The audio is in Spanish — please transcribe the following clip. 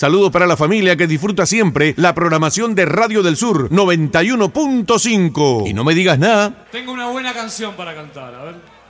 Saludos para la familia que disfruta siempre la programación de Radio del Sur 91.5. Y no me digas nada. Tengo una buena canción para cantar, a ver.